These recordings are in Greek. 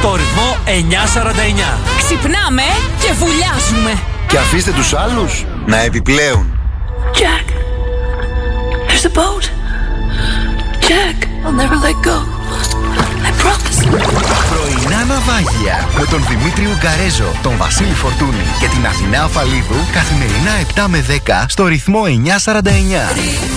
στο ρυθμό 949. Ξυπνάμε και βουλιάζουμε. Και αφήστε τους άλλους να επιπλέουν. Jack, there's a boat. Jack, I'll never let go. I promise. Πρωινά ναυάγια με τον Δημήτρη Ουγκαρέζο, τον Βασίλη Φορτούνη και την Αθηνά Αφαλίδου καθημερινά 7 με 10 στο ρυθμό 949.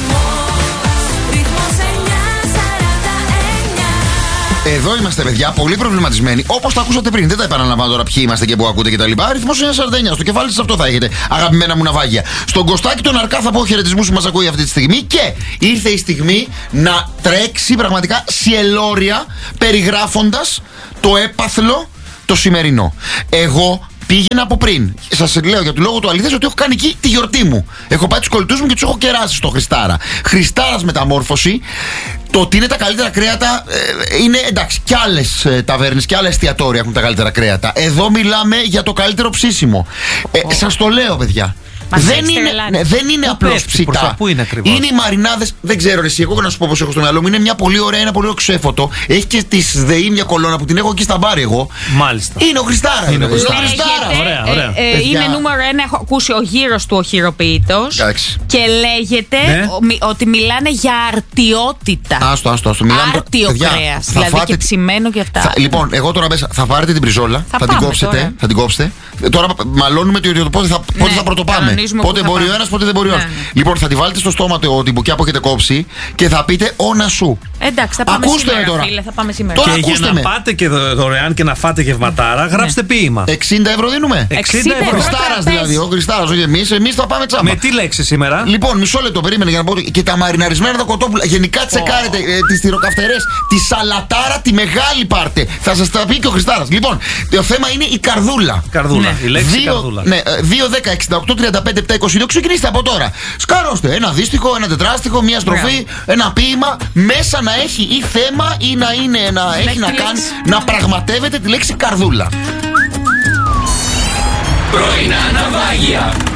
Εδώ είμαστε, παιδιά, πολύ προβληματισμένοι. Όπως τα ακούσατε πριν, δεν τα επαναλαμβάνω τώρα ποιοι είμαστε και που ακούτε κτλ. Αριθμός 949. Στο κεφάλι σας αυτό θα έχετε, αγαπημένα μου ναυάγια. Στον Κωστάκη τον Αρκά θα πω χαιρετισμούς που μας ακούει αυτή τη στιγμή. Και ήρθε η στιγμή να τρέξει πραγματικά σιελόρια περιγράφοντας το έπαθλο το σημερινό. Εγώ πήγαινα από πριν. Σας λέω για το λόγο του αλήθειας ότι έχω κάνει εκεί τη γιορτή μου. Έχω πάει τους κολλητούς μου και τους έχω κεράσει στο Χριστάρα. Χριστάρας μεταμόρφωση. Το ότι είναι τα καλύτερα κρέατα είναι εντάξει. Κι άλλες ταβέρνες και άλλα εστιατόρια έχουν τα καλύτερα κρέατα. Εδώ μιλάμε για το καλύτερο ψήσιμο. Σας το λέω, παιδιά. Δεν είναι απλώς ψητά. Είναι οι μαρινάδες. Δεν ξέρω εσύ, εγώ να σου πω πως έχω στο μυαλό μου. Είναι μια πολύ ωραία, ένα πολύ ωραίο ξέφωτο. Έχει και τη ΔΕΗ μια κολόνα που την έχω εκεί στα μπάρ εγώ. Μάλιστα. Είναι ο Χριστάρα. Ωραία. Είναι νούμερο 1. Έχω ακούσει ο γύρος του ο χειροποίητος. Και λέγεται ότι μιλάνε για αρτιότητα. Άστο. Άρτιο κρέας. Δηλαδή και ψημένο και αυτά. Λοιπόν, εγώ τώρα μέσα θα πάρετε την μπριζόλα. Θα την κόψετε. Τώρα μαλώνουμε πότε θα πρωτοπάμε. Πότε μπορεί ο ένας, πότε δεν μπορεί ο άλλος. Λοιπόν, θα τη βάλετε στο στόμα την μπουκιά που έχετε κόψει και θα πείτε όνα σου. Εντάξει, θα πάμε σήμερα, τώρα. Φίλε, θα πάμε σήμερα. Τώρα και για να πάτε και δωρεάν και να φάτε γευματάρα, γράψτε ποίημα. 60 ευρώ δίνουμε. 60 ευρώ. Χριστάρας δηλαδή. Ο Χριστάρας, όχι εμείς θα πάμε τσάμπα. Με τι λέξη σήμερα? Λοιπόν, μισό λεπτό, περίμενε για να πω. Και τα μαριναρισμένα τα κοτόπουλα. Γενικά τσεκάρετε τις τυροκαυτερές, τη σαλατάρα, τη μεγάλη πάρτε. Θα σας τα πει και ο Χριστάρας. Λοιπόν, το θέμα είναι η καρδούλα. Η λέξη καρδούλα. 2-10-68-35-7-22. Ξεκινήστε από τώρα. Σκάρωστε ένα δύστιχο, ένα τετράστιχο, μια στροφή, ένα ποίημα. Μέσα να έχει ή θέμα ή να είναι έχει να κάνει, να πραγματεύεται τη λέξη καρδούλα. Πρωινά ναυάγια.